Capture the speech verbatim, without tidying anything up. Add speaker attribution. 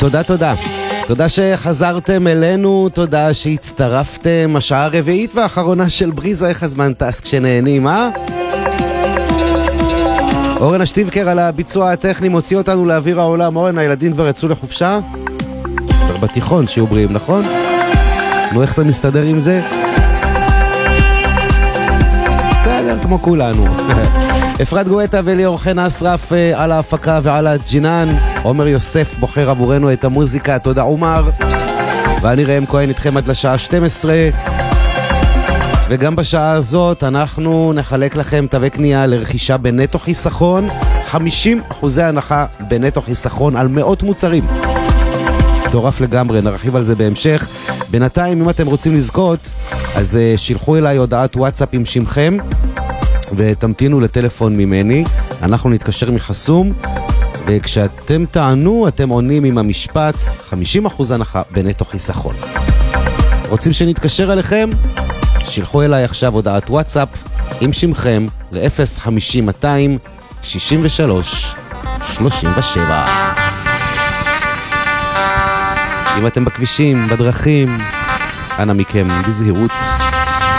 Speaker 1: תודה, תודה. תודה שחזרתם אלינו, תודה שהצטרפתם. השעה הרביעית והאחרונה של בריזה, איך הזמן טס כשנהנים, אה? אורן השטיבקר על הביצוע הטכני מוציא אותנו לאוויר העולם. אורן, הילדים כבר יצאו לחופשה? כבר בתיכון שיהיו בריאים, נכון? נו, איך אתה מסתדר עם זה? בסדר, כמו כולנו. אפרת גואטה וליאור חן אסרף על ההפקה ועל הג'ינן. עומר יוסף בוחר עבורנו את המוזיקה, תודה עומר. ואני ראם כהן איתכם עד לשעה שתים עשרה. וגם בשעה הזאת אנחנו נחלק לכם תווי קנייה לרכישה בנטו חיסכון, חמישים אחוזי הנחה בנטו חיסכון על מאות מוצרים. תורף לגמרי, נרחיב על זה בהמשך. בינתיים, אם אתם רוצים לזכות, אז uh, שילחו אליי הודעת וואטסאפ עם שמכם ותמתינו לטלפון ממני. אנחנו נתקשר מחסום, וכשאתם תענו, אתם עונים עם המשפט חמישים אחוז הנחה בנטו חיסכון. רוצים שנתקשר אליכם? שילחו אליי עכשיו הודעת וואטסאפ עם שמכם ל-אפס חמישים מאתיים שישים ושלוש שלושים ושבע. אם אתם בכבישים, בדרכים, אנא מכם בזהירות.